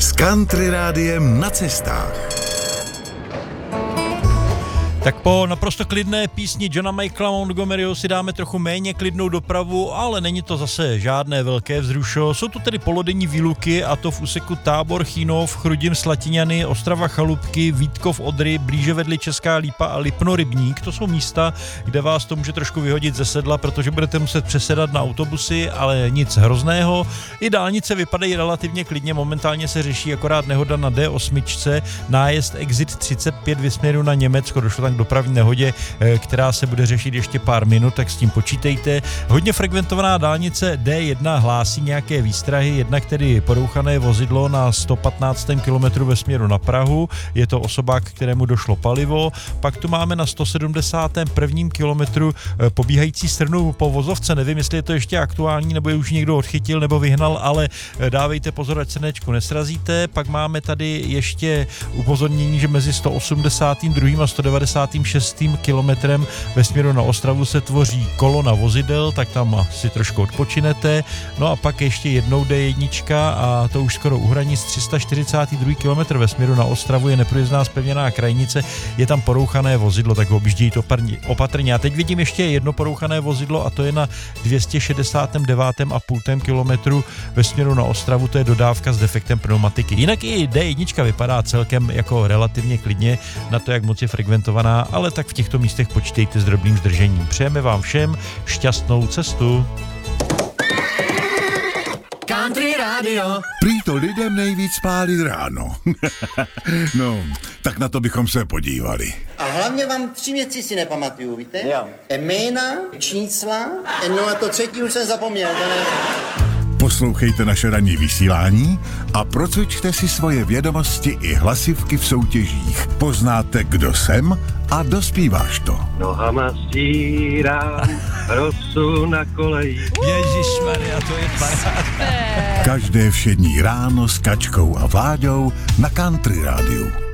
S Country Rádiem na cestách. Tak po naprosto klidné písni Johna Michaela Montgomeryho si dáme trochu méně klidnou dopravu, ale není to zase žádné velké vzrušo. Jsou tu tedy polodenní výluky, a to v úseku Tábor, Chýnov, Chrudim, Slatiňany, Ostrava, Chalupky, Vítkov, Odry, blíže vedli Česká Lípa a Lipno, Rybník. To jsou místa, kde vás to může trošku vyhodit ze sedla, protože budete muset přesedat na autobusy, ale nic hrozného. I dálnice vypadají relativně klidně, momentálně se řeší akorát nehoda na D8, nájezd Exit 35 ve směru na Německo, došlo tam k dopravní nehodě, která se bude řešit ještě pár minut, tak s tím počítejte. Hodně frekventovaná dálnice D1 hlásí nějaké výstrahy, jednak tedy porouchané vozidlo na 115. kilometru ve směru na Prahu, je to osobák, kterému došlo palivo, pak tu máme na 171. kilometru pobíhající strnu po vozovce, nevím, jestli je to ještě aktuální, nebo je už někdo odchytil nebo vyhnal, ale dávejte pozor, ať se nečku nesrazíte. Pak máme tady ještě upozornění, že mezi 182. a 196. kilometrem ve směru na Ostravu se tvoří kolona vozidel, tak tam si trošku odpočinete. No a pak ještě jednou D1 a to už skoro u hranic 342. kilometr ve směru na Ostravu je neprůjezdná zpevněná krajnice, je tam porouchané vozidlo, tak ho objíždějí opatrně. A teď vidím ještě jedno porouchané vozidlo a to je na 269,5 kilometru ve směru na Ostravu, to je dodávka s defektem pneumatiky. Jinak i D1 vypadá celkem jako relativně klidně na to, jak moc je frekventovaná, ale tak v těchto místech počítejte s drobným zdržením. Přejeme vám všem šťastnou cestu. Country Radio. Prý to lidem nejvíc pálí ráno. No, tak na to bychom se podívali. A hlavně vám 3 věci si nepamatuju, víte? Jo. Jména, čísla, no a to třetí už jsem zapomněl. Poslouchejte naše ranní vysílání a procvičte si svoje vědomosti i hlasivky v soutěžích. Poznáte, kdo jsem a dospíváš to. Nohama stírám rosu na koleji. Ježišmarja, to je paráda. Každé všední ráno s Kačkou a Vláďou na Country Rádiu.